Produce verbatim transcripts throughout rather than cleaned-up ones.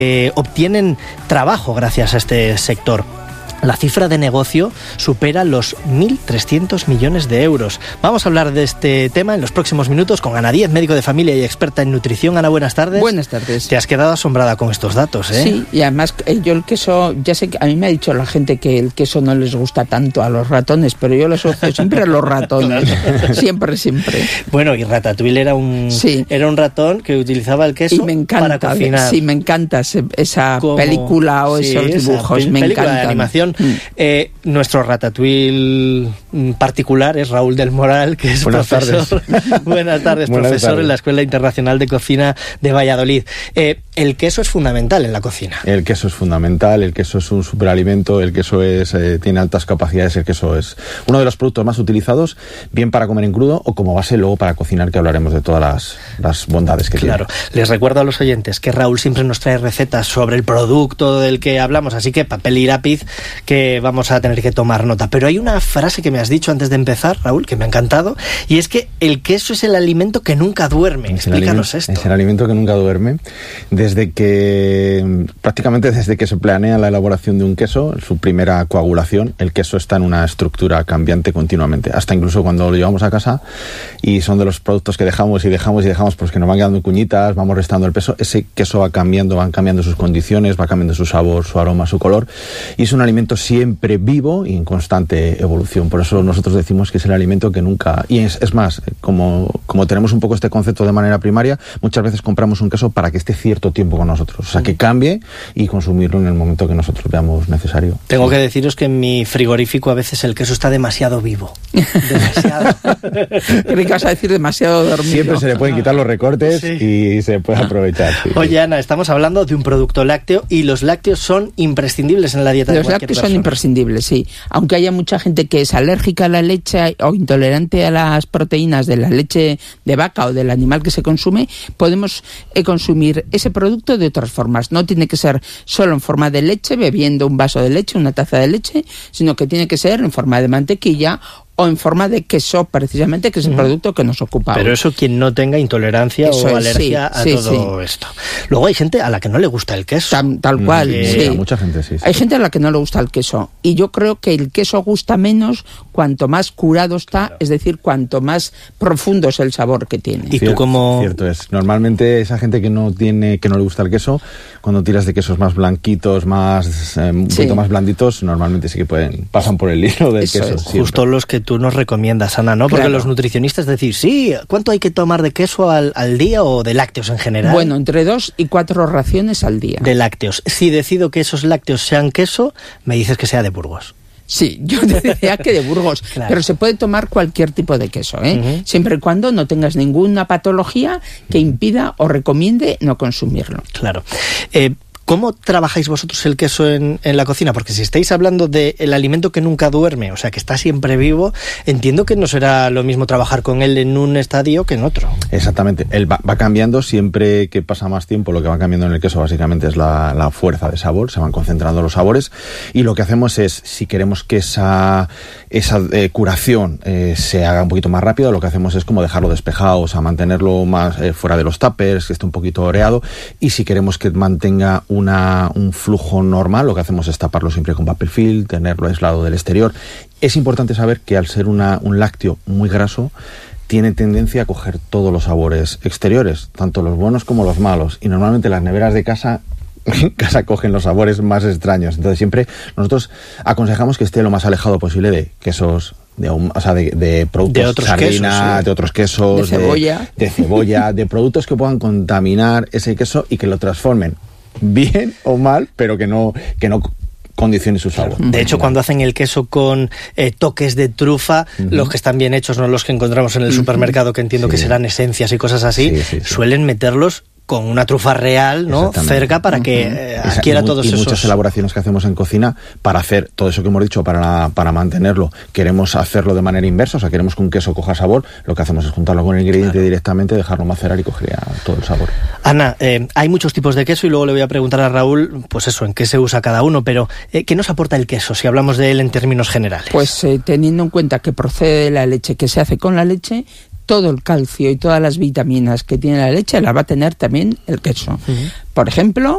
eh, obtienen trabajo gracias a este sector. La cifra de negocio supera los mil trescientos millones de euros. Vamos a hablar de este tema en los próximos minutos con Ana Díez, médico de familia y experta en nutrición. Ana, buenas tardes. Buenas tardes. Te has quedado asombrada con estos datos, ¿eh? Sí, y además yo el queso, ya sé que a mí me ha dicho la gente que el queso no les gusta tanto a los ratones, pero yo lo asocio siempre a los ratones. Claro. Siempre, siempre. Bueno, y Ratatouille era un, sí. era un ratón que utilizaba el queso y me encanta, para cocinar. Sí, me encanta ese, esa Como, película o sí, esos dibujos, esa me película encantan. de animación. Mm. Eh, nuestro Ratatouille particular es Raúl del Moral, que es Buenas profesor. Tardes. Buenas tardes, Buenas profesor tardes. en la Escuela Internacional de Cocina de Valladolid. Eh, el queso es fundamental en la cocina. El queso es fundamental, el queso es un superalimento, el queso es eh, tiene altas capacidades, el queso es uno de los productos más utilizados, bien para comer en crudo o como base luego para cocinar, que hablaremos de todas las, las bondades que claro. tiene. Les recuerdo a los oyentes que Raúl siempre nos trae recetas sobre el producto del que hablamos, así que papel y lápiz que vamos a tener que tomar nota. Pero hay una frase que me has dicho antes de empezar, Raúl, que me ha encantado, y es que el queso es el alimento que nunca duerme. Es Explícanos esto. Es el alimento que nunca duerme. Desde que, prácticamente desde que se planea la elaboración de un queso, su primera coagulación, el queso está en una estructura cambiante continuamente. Hasta incluso cuando lo llevamos a casa y son de los productos que dejamos y dejamos y dejamos porque nos van quedando cuñitas, vamos restando el peso, ese queso va cambiando, van cambiando sus condiciones, va cambiando su sabor, su aroma, su color, y es un alimento siempre vivo y en constante evolución. Por eso nosotros decimos que es el alimento que nunca... Y es, es más, como, como tenemos un poco este concepto de manera primaria, muchas veces compramos un queso para que esté cierto tiempo con nosotros. O sea, que cambie y consumirlo en el momento que nosotros veamos necesario. Tengo sí. que deciros que en mi frigorífico a veces el queso está demasiado vivo. Demasiado. Creí que vas a decir demasiado dormido. Siempre se le pueden quitar los recortes sí. y se puede aprovechar. Sí. Oye, Ana, estamos hablando de un producto lácteo y los lácteos son imprescindibles en la dieta los de cualquier persona. Los lácteos son imprescindibles, sí. Aunque haya mucha gente que es alérgica a la leche o intolerante a las proteínas de la leche de vaca o del animal que se consume, podemos eh, consumir ese producto de otras formas. No tiene que ser solo en forma de leche, bebiendo un vaso de leche, una taza de leche, sino que tiene que ser en forma de mantequilla o en forma de queso, precisamente, que es el producto que nos ocupa. Pero hoy. Eso quien no tenga intolerancia eso o es, alergia sí, a sí, todo sí. esto. Luego hay gente a la que no le gusta el queso. Tal, tal cual, mm, sí. A mucha gente, sí, sí. Hay gente a la que no le gusta el queso. Y yo creo que el queso gusta menos cuanto más curado está, claro. Es decir, cuanto más profundo es el sabor que tiene. Y tú como... Cierto es. Normalmente esa gente que no tiene, que no le gusta el queso, cuando tiras de quesos más blanquitos, más eh, un sí. poquito más blanditos, normalmente sí que pueden pasan por el hilo del Eso queso. Es. Justo los que tú nos recomiendas, Ana, ¿no? Porque claro. los nutricionistas decís, sí, ¿cuánto hay que tomar de queso al, al día o de lácteos en general? Bueno, entre dos y cuatro raciones al día. De lácteos. Si decido que esos lácteos sean queso, me dices que sea de Burgos. Sí, yo te decía que de Burgos, claro. Pero se puede tomar cualquier tipo de queso, ¿eh? Uh-huh. Siempre y cuando no tengas ninguna patología que impida o recomiende no consumirlo. Claro. Eh, ¿Cómo trabajáis vosotros el queso en, en la cocina? Porque si estáis hablando del alimento que nunca duerme, o sea, que está siempre vivo, entiendo que no será lo mismo trabajar con él en un estadio que en otro. Exactamente. Él va, va cambiando siempre que pasa más tiempo. Lo que va cambiando en el queso básicamente es la, la fuerza de sabor. Se van concentrando los sabores. Y lo que hacemos es, si queremos que esa, esa eh, curación eh, se haga un poquito más rápido, lo que hacemos es como dejarlo despejado, o sea, mantenerlo más eh, fuera de los tuppers, que esté un poquito oreado. Y si queremos que mantenga un Una, un flujo normal, lo que hacemos es taparlo siempre con papel film, tenerlo aislado del exterior. Es importante saber que al ser una, un lácteo muy graso, tiene tendencia a coger todos los sabores exteriores, tanto los buenos como los malos, y normalmente las neveras de casa en casa cogen los sabores más extraños. Entonces siempre nosotros aconsejamos que esté lo más alejado posible de quesos, de, o sea, de, de productos de otros sardina, quesos, sí. de otros quesos, de cebolla, de, de, cebolla, de productos que puedan contaminar ese queso y que lo transformen bien o mal, pero que no que no condicione su sabor. De hecho, cuando hacen el queso con eh, toques de trufa, uh-huh. los que están bien hechos, no los que encontramos en el supermercado, que entiendo sí. que serán esencias y cosas así, sí, sí, sí. suelen meterlos con una trufa real, ¿no? Cerca para que eh, adquiera y, todos y esos... Y muchas elaboraciones que hacemos en cocina para hacer todo eso que hemos dicho, para, para mantenerlo, queremos hacerlo de manera inversa, o sea, queremos que un queso coja sabor, lo que hacemos es juntarlo con el ingrediente claro. directamente, dejarlo macerar y coger todo el sabor. Ana, eh, hay muchos tipos de queso y luego le voy a preguntar a Raúl, pues eso, en qué se usa cada uno, pero eh, ¿qué nos aporta el queso si hablamos de él en términos generales? Pues eh, teniendo en cuenta que procede de la leche, que se hace con la leche, todo el calcio y todas las vitaminas que tiene la leche la va a tener también el queso. Uh-huh. Por ejemplo,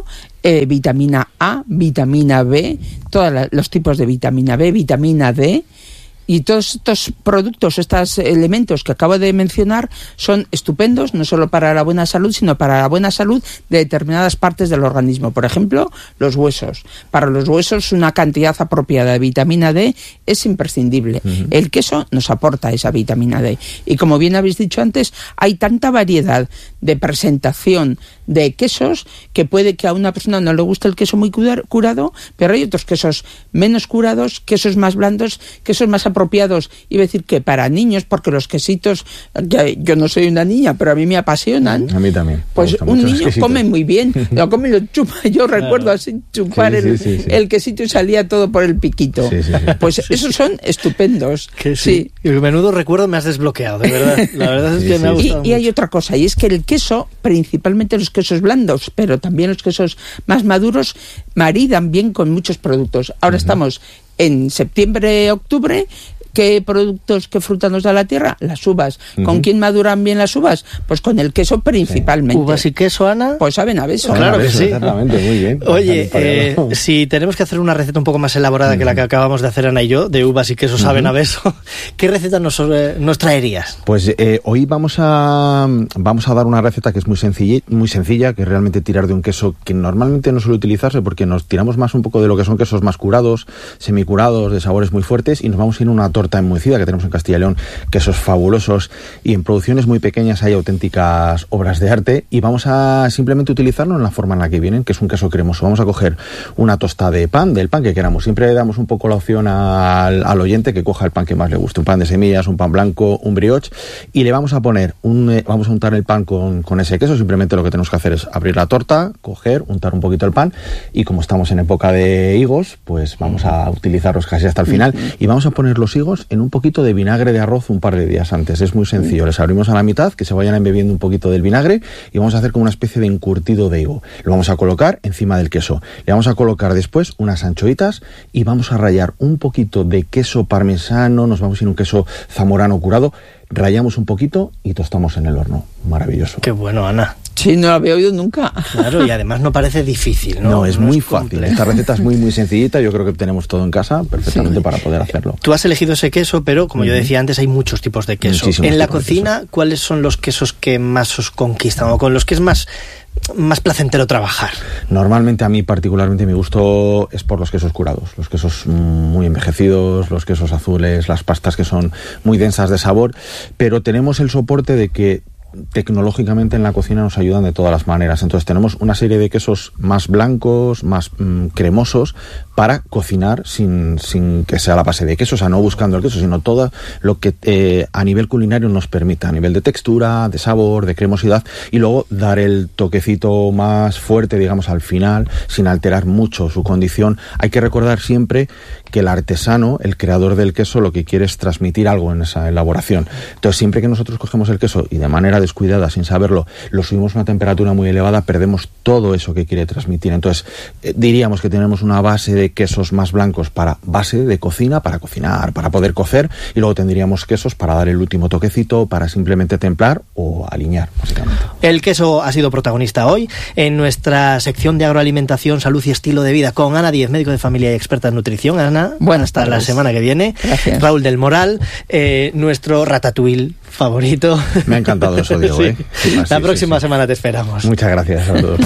eh, vitamina A, vitamina B, todos los tipos de vitamina B, vitamina D. Y todos estos productos, estos elementos que acabo de mencionar son estupendos, no solo para la buena salud, sino para la buena salud de determinadas partes del organismo. Por ejemplo, los huesos. Para los huesos una cantidad apropiada de vitamina D es imprescindible. Uh-huh. El queso nos aporta esa vitamina D. Y como bien habéis dicho antes, hay tanta variedad de presentación de quesos que puede que a una persona no le guste el queso muy curado, pero hay otros quesos menos curados, quesos más blandos, quesos más apropiados, iba a decir que para niños, porque los quesitos, yo no soy una niña, pero a mí me apasionan. A mí también. Pues un niño come muy bien, lo come y lo chupa. Yo claro. recuerdo así chupar sí, sí, el, sí, sí. el quesito y salía todo por el piquito. Sí, sí, sí. Pues sí, esos son estupendos. Que sí. sí. Y menudo recuerdo me has desbloqueado, de verdad. La verdad es sí, que sí. me ha gustado. Y, y hay otra cosa, y es que el queso, principalmente los quesos blandos, pero también los quesos más maduros, maridan bien con muchos productos. Ahora uh-huh. estamos en septiembre, octubre. ¿Qué productos, qué fruta nos da la tierra? Las uvas. Uh-huh. ¿Con quién maduran bien las uvas? Pues con el queso principalmente. Sí. ¿Uvas y queso, Ana? Pues saben a beso. Claro que sí. Exactamente, muy bien. Oye, eh, si tenemos que hacer una receta un poco más elaborada uh-huh. que la que acabamos de hacer Ana y yo, de uvas y queso saben uh-huh. a beso, ¿qué receta nos, eh, nos traerías? Pues eh, hoy vamos a vamos a dar una receta que es muy sencilla, muy sencilla, que es realmente tirar de un queso que normalmente no suele utilizarse porque nos tiramos más un poco de lo que son quesos más curados, semicurados, de sabores muy fuertes, y nos vamos a ir a una torta enmohecida que tenemos en Castilla y León, quesos fabulosos, y en producciones muy pequeñas hay auténticas obras de arte, y vamos a simplemente utilizarlo en la forma en la que vienen, que es un queso cremoso. Vamos a coger una tosta de pan, del pan que queramos. Siempre le damos un poco la opción al, al oyente que coja el pan que más le guste, un pan de semillas, un pan blanco, un brioche, y le vamos a poner un, eh, vamos a untar el pan con, con ese queso. Simplemente lo que tenemos que hacer es abrir la torta, coger, untar un poquito el pan, y como estamos en época de higos, pues vamos a utilizarlos casi hasta el final, y vamos a poner los higos en un poquito de vinagre de arroz un par de días antes. Es muy sencillo, les abrimos a la mitad, que se vayan embebiendo un poquito del vinagre, y vamos a hacer como una especie de encurtido de higo. Lo vamos a colocar encima del queso. Le vamos a colocar después unas anchoitas y vamos a rallar un poquito de queso parmesano, nos vamos a ir un queso zamorano curado, rallamos un poquito y tostamos en el horno. Maravilloso. Qué bueno, Ana. Sí, no lo había oído nunca. Claro, y además no parece difícil, ¿no? No, es no muy es fácil. complejo. Esta receta es muy, muy sencillita. Yo creo que tenemos todo en casa perfectamente sí. para poder hacerlo. Tú has elegido ese queso, pero como uh-huh. yo decía antes, hay muchos tipos de queso. Muchísimos en la cocina, ¿cuáles son los quesos que más os conquistan o con los que es más... más placentero trabajar? Normalmente a mí particularmente mi gusto es por los quesos curados, los quesos muy envejecidos, los quesos azules, las pastas que son muy densas de sabor, pero tenemos el soporte de que tecnológicamente en la cocina nos ayudan de todas las maneras. Entonces tenemos una serie de quesos más blancos, más mmm, cremosos, para cocinar sin, sin que sea la base de queso, o sea, no buscando el queso, sino todo lo que eh, a nivel culinario nos permita, a nivel de textura, de sabor, de cremosidad, y luego dar el toquecito más fuerte, digamos, al final, sin alterar mucho su condición. Hay que recordar siempre que el artesano, el creador del queso, lo que quiere es transmitir algo en esa elaboración. Entonces, siempre que nosotros cogemos el queso y de manera descuidada, sin saberlo, lo subimos a una temperatura muy elevada, perdemos todo eso que quiere transmitir. Entonces, eh, diríamos que tenemos una base de quesos más blancos para base de cocina, para cocinar, para poder cocer, y luego tendríamos quesos para dar el último toquecito, para simplemente templar o aliñar, básicamente. El queso ha sido protagonista hoy en nuestra sección de agroalimentación, salud y estilo de vida con Ana Díez, médico de familia y experta en nutrición. Ana, buenas hasta tardes. La semana que viene. Gracias. Raúl del Moral, eh, nuestro ratatouille favorito. Me ha encantado eso, Diego. Sí. ¿eh? Sí, La sí, próxima sí, sí. semana te esperamos. Muchas gracias a todos.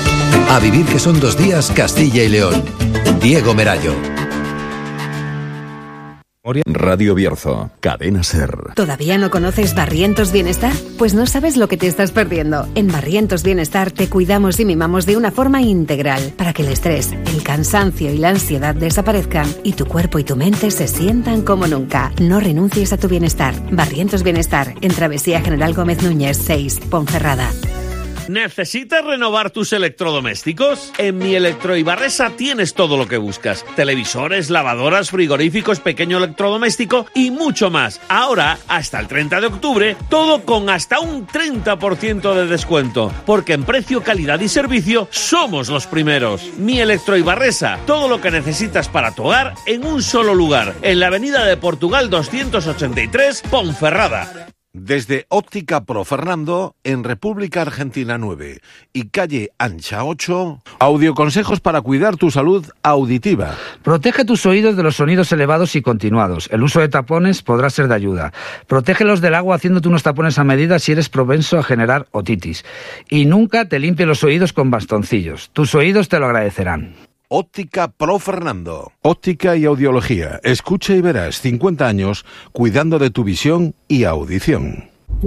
A vivir que son dos días, Castilla y León. Diego Merayo. Radio Bierzo, Cadena Ser. ¿Todavía no conoces Barrientos Bienestar? Pues no sabes lo que te estás perdiendo. En Barrientos Bienestar te cuidamos y mimamos de una forma integral para que el estrés, el cansancio y la ansiedad desaparezcan y tu cuerpo y tu mente se sientan como nunca. No renuncies a tu bienestar. Barrientos Bienestar, en Travesía General Gómez Núñez seis, Ponferrada. ¿Necesitas renovar tus electrodomésticos? En Mi Electro Ibarresa tienes todo lo que buscas. Televisores, lavadoras, frigoríficos, pequeño electrodoméstico y mucho más. Ahora, hasta el treinta de octubre, todo con hasta un treinta por ciento de descuento. Porque en precio, calidad y servicio somos los primeros. Mi Electro Ibarresa, todo lo que necesitas para tu hogar en un solo lugar. En la avenida de Portugal doscientos ochenta y tres, Ponferrada. Desde Óptica Pro Fernando, en República Argentina nueve y calle Ancha ocho, audioconsejos para cuidar tu salud auditiva. Protege tus oídos de los sonidos elevados y continuados. El uso de tapones podrá ser de ayuda. Protégelos del agua haciéndote unos tapones a medida si eres propenso a generar otitis. Y nunca te limpies los oídos con bastoncillos. Tus oídos te lo agradecerán. Óptica Pro Fernando. Óptica y audiología. Escucha y verás. cincuenta años cuidando de tu visión y audición.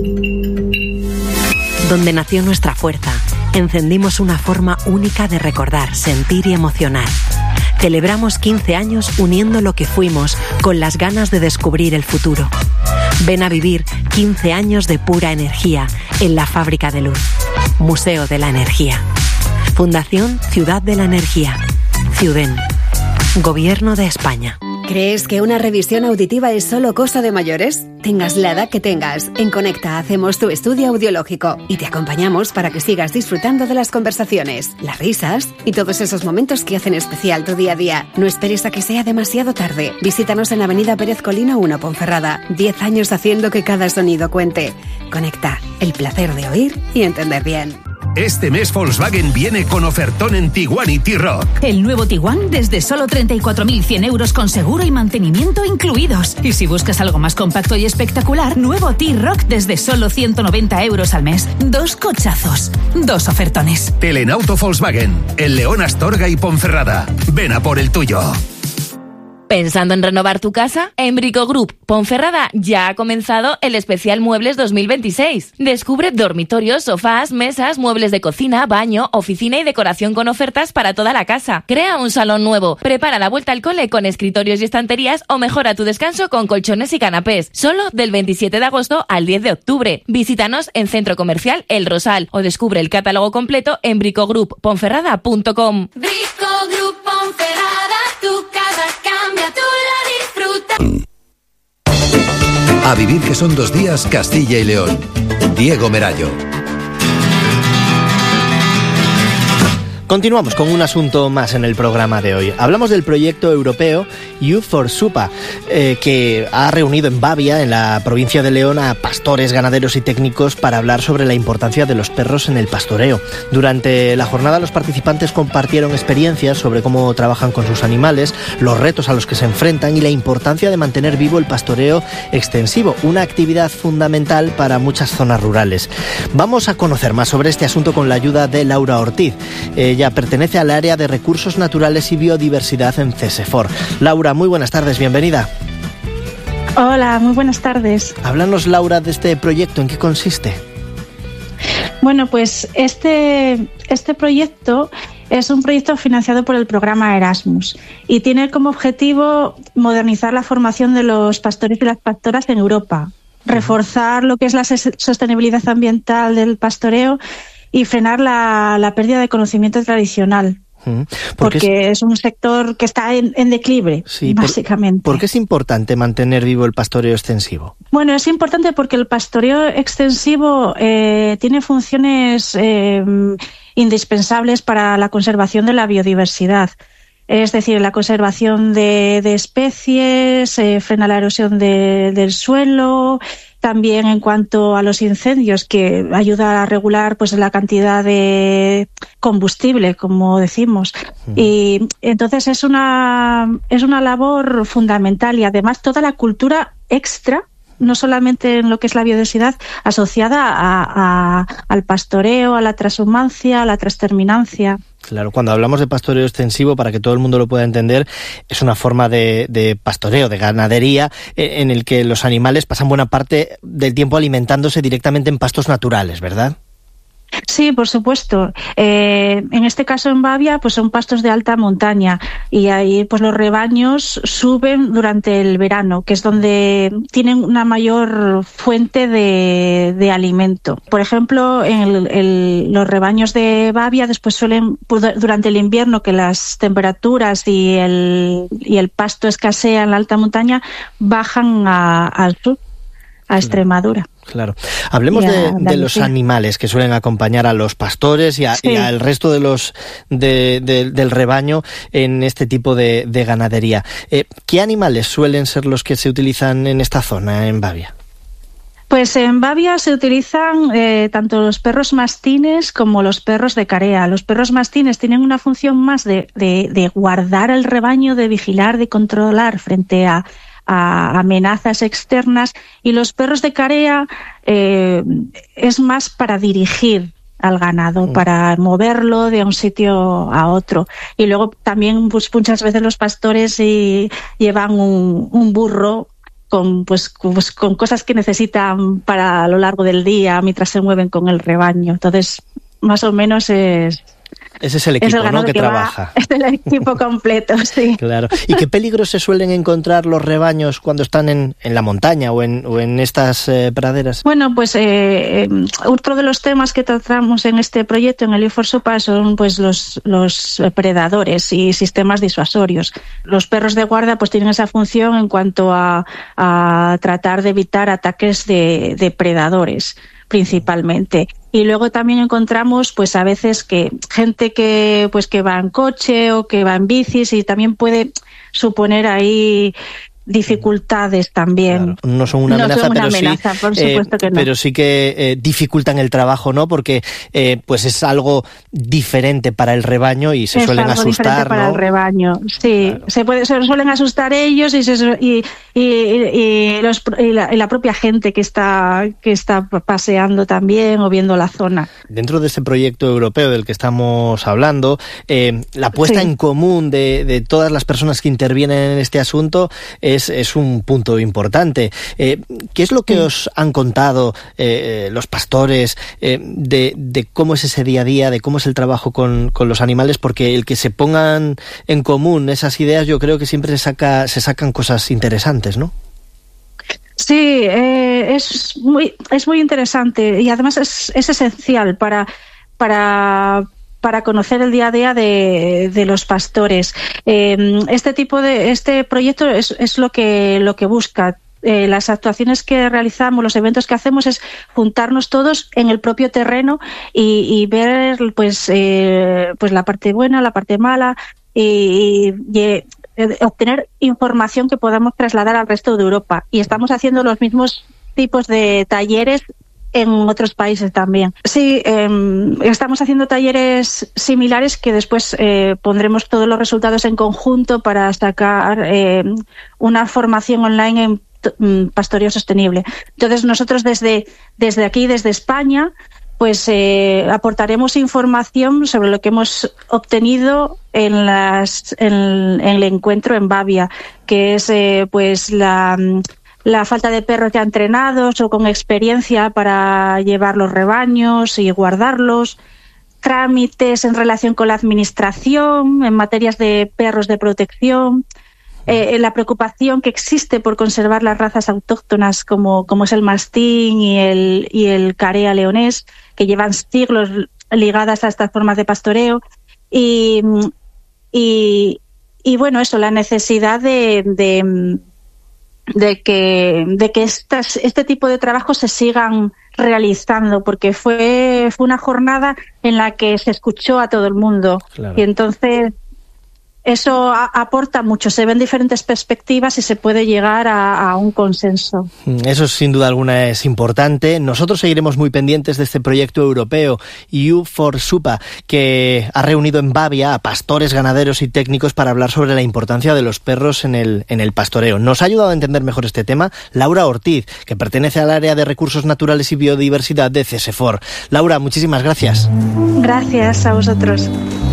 Donde nació nuestra fuerza, encendimos una forma única de recordar, sentir y emocionar. Celebramos quince años uniendo lo que fuimos con las ganas de descubrir el futuro. Ven a vivir quince años de pura energía en la Fábrica de Luz. Museo de la Energía. Fundación Ciudad de la Energía. Ciuden. Gobierno de España. ¿Crees que una revisión auditiva es solo cosa de mayores? Tengas la edad que tengas, en Conecta hacemos tu estudio audiológico y te acompañamos para que sigas disfrutando de las conversaciones, las risas y todos esos momentos que hacen especial tu día a día. No esperes a que sea demasiado tarde. Visítanos en Avenida Pérez Colina uno, Ponferrada. Diez años haciendo que cada sonido cuente. Conecta, el placer de oír y entender bien. Este mes Volkswagen viene con ofertón en Tiguan y T-Roc. El nuevo Tiguan desde solo treinta y cuatro mil cien euros con seguro y mantenimiento incluidos. Y si buscas algo más compacto y espectacular, nuevo T-Roc desde solo ciento noventa euros al mes. Dos cochazos, dos ofertones. Telenauto Volkswagen, el León, Astorga y Ponferrada. Ven a por el tuyo. ¿Pensando en renovar tu casa? En Brico Group Ponferrada ya ha comenzado el especial Muebles dos mil veintiséis. Descubre dormitorios, sofás, mesas, muebles de cocina, baño, oficina y decoración con ofertas para toda la casa. Crea un salón nuevo, prepara la vuelta al cole con escritorios y estanterías o mejora tu descanso con colchones y canapés. Solo del veintisiete de agosto al diez de octubre. Visítanos en Centro Comercial El Rosal o descubre el catálogo completo en brico group ponferrada punto com. Brico Group Ponferrada, tu casa cambia, tú la disfrutas. A vivir que son dos días, Castilla y León. Diego Merayo. Continuamos con un asunto más en el programa de hoy. Hablamos del proyecto europeo Youth for Supa, eh, que ha reunido en Bavia, en la provincia de León, a pastores, ganaderos y técnicos para hablar sobre la importancia de los perros en el pastoreo. Durante la jornada los participantes compartieron experiencias sobre cómo trabajan con sus animales, los retos a los que se enfrentan y la importancia de mantener vivo el pastoreo extensivo, una actividad fundamental para muchas zonas rurales. Vamos a conocer más sobre este asunto con la ayuda de Laura Ortiz. Ella pertenece al área de Recursos Naturales y Biodiversidad en CESEFOR. Laura, muy buenas tardes, bienvenida. Hola, muy buenas tardes. Háblanos, Laura, de este proyecto, ¿en qué consiste? Bueno, pues este, este proyecto es un proyecto financiado por el programa Erasmus y tiene como objetivo modernizar la formación de los pastores y las pastoras en Europa, reforzar lo que es la sostenibilidad ambiental del pastoreo y frenar la, la pérdida de conocimiento tradicional. Porque, porque es, es un sector que está en, en declive, sí, básicamente. ¿Por, ¿Por qué es importante mantener vivo el pastoreo extensivo? Bueno, es importante porque el pastoreo extensivo eh, tiene funciones eh, indispensables para la conservación de la biodiversidad. Es decir, la conservación de, de especies, eh, frena la erosión de, del suelo. También en cuanto a los incendios, que ayuda a regular pues la cantidad de combustible, como decimos. Uh-huh. Y entonces es una es una labor fundamental y además toda la cultura extra, no solamente en lo que es la biodiversidad, asociada a, a, al pastoreo, a la transhumancia, a la transterminancia. Claro, cuando hablamos de pastoreo extensivo, para que todo el mundo lo pueda entender, es una forma de, de pastoreo, de ganadería, en el que los animales pasan buena parte del tiempo alimentándose directamente en pastos naturales, ¿verdad? Sí, por supuesto. Eh, en este caso en Bavia, pues son pastos de alta montaña y ahí pues los rebaños suben durante el verano, que es donde tienen una mayor fuente de, de alimento. Por ejemplo, en el, el, los rebaños de Bavia después suelen, durante el invierno, que las temperaturas y el, y el pasto escasea en la alta montaña, bajan a, al sur, a Extremadura. Claro. Hablemos de, de los animales que suelen acompañar a los pastores y, a, sí. y al resto de los de, de, del rebaño en este tipo de, de ganadería. Eh, ¿Qué animales suelen ser los que se utilizan en esta zona, en Bavia? Pues en Bavia se utilizan eh, tanto los perros mastines como los perros de carea. Los perros mastines tienen una función más de, de, de guardar el rebaño, de vigilar, de controlar frente a, a amenazas externas, y los perros de carea eh, es más para dirigir al ganado, para moverlo de un sitio a otro. Y luego también pues, muchas veces los pastores y, llevan un, un burro con, pues, pues, con cosas que necesitan para a lo largo del día mientras se mueven con el rebaño. Entonces, más o menos es... Ese es el equipo, es el ¿no?, que, que trabaja. Va, es el equipo completo, sí. Claro. ¿Y qué peligros se suelen encontrar los rebaños cuando están en, en la montaña o en, o en estas eh, praderas? Bueno, pues eh, eh, otro de los temas que tratamos en este proyecto, en el I for SUPA, son pues los, los predadores y sistemas disuasorios. Los perros de guarda pues tienen esa función en cuanto a, a tratar de evitar ataques de, de predadores, principalmente. Y luego también encontramos pues a veces que gente que pues que va en coche o que va en bicis, y también puede suponer ahí dificultades también. Claro, no son una amenaza, no son una pero, amenaza sí, por supuesto eh, que no. pero sí que eh, dificultan el trabajo, ¿no? Porque eh, pues es algo diferente para el rebaño y se es suelen algo asustar, para ¿no? el rebaño, sí. Claro. Se, puede, se suelen asustar ellos y, se, y, y, y, los, y, la, y la propia gente que está, que está paseando también o viendo la zona. Dentro de ese proyecto europeo del que estamos hablando, eh, la puesta sí. en común de, de todas las personas que intervienen en este asunto es, es un punto importante. Eh, ¿Qué es lo que sí. os han contado eh, los pastores eh, de, de cómo es ese día a día, de cómo es el trabajo con, con los animales? Porque el que se pongan en común esas ideas, yo creo que siempre se saca, se sacan cosas interesantes, ¿no? Sí, eh, es muy es muy interesante y además es, es esencial para para para conocer el día a día de, de los pastores. Eh, este tipo de este proyecto es, es lo que lo que busca. Eh, las actuaciones que realizamos, los eventos que hacemos, es juntarnos todos en el propio terreno y, y ver pues eh, pues la parte buena, la parte mala y, y, y obtener información que podamos trasladar al resto de Europa. Y estamos haciendo los mismos tipos de talleres en otros países también. Sí, eh, estamos haciendo talleres similares que después eh, pondremos todos los resultados en conjunto para sacar eh, una formación online en pastoreo sostenible. Entonces nosotros desde, desde aquí, desde España, pues eh, aportaremos información sobre lo que hemos obtenido en, las, en, en el encuentro en Bavia, que es eh, pues la, la falta de perros ya entrenados o con experiencia para llevar los rebaños y guardarlos, trámites en relación con la administración, en materias de perros de protección, eh, la preocupación que existe por conservar las razas autóctonas como, como es el mastín y el, y el carea leonés, que llevan siglos ligadas a estas formas de pastoreo, y, y, y bueno, eso, la necesidad de, de, de que, de que estas, este tipo de trabajos se sigan realizando, porque fue, fue una jornada en la que se escuchó a todo el mundo. Claro. Y entonces eso a, aporta mucho, se ven diferentes perspectivas y se puede llegar a, a un consenso. Eso sin duda alguna es importante. Nosotros seguiremos muy pendientes de este proyecto europeo I for SUPA, que ha reunido en Bavia a pastores, ganaderos y técnicos para hablar sobre la importancia de los perros en el, en el pastoreo. Nos ha ayudado a entender mejor este tema Laura Ortiz, que pertenece al área de Recursos Naturales y Biodiversidad de CESEFOR. Laura, muchísimas gracias. Gracias a vosotros.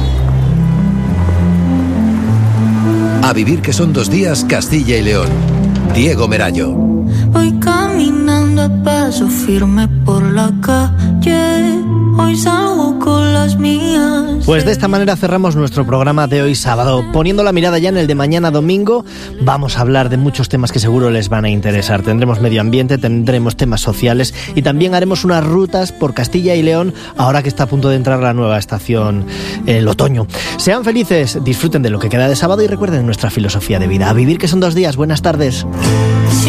A vivir que son dos días, Castilla y León. Diego Merayo. Voy caminando a paso firme por la calle. Hoy salgo con las mías. Pues de esta manera cerramos nuestro programa de hoy sábado. Poniendo la mirada ya en el de mañana domingo, vamos a hablar de muchos temas que seguro les van a interesar. Tendremos medio ambiente, tendremos temas sociales y también haremos unas rutas por Castilla y León ahora que está a punto de entrar la nueva estación, el otoño. Sean felices, disfruten de lo que queda de sábado y recuerden nuestra filosofía de vida. A vivir que son dos días. Buenas tardes.